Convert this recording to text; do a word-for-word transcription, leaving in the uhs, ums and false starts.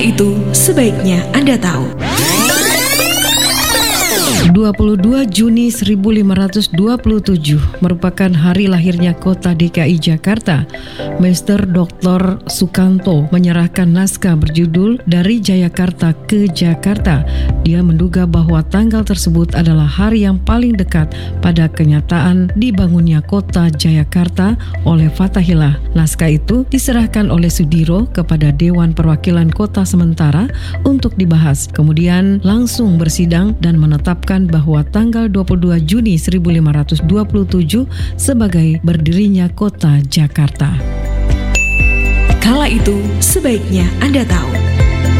Kala itu, sebaiknya Anda tahu. dua puluh dua Juni seribu lima ratus dua puluh tujuh merupakan hari lahirnya kota D K I Jakarta. Master doktor Sukanto menyerahkan naskah berjudul Dari Jayakarta ke Jakarta. Dia menduga bahwa tanggal tersebut adalah hari yang paling dekat pada kenyataan dibangunnya kota Jayakarta oleh Fathaillah. Naskah itu diserahkan oleh Sudiro kepada Dewan Perwakilan Kota Sementara untuk dibahas. Kemudian langsung bersidang dan menetapkan bahwa tanggal dua puluh dua Juni seribu lima ratus dua puluh tujuh sebagai berdirinya kota Jakarta. Kala itu, sebaiknya Anda tahu.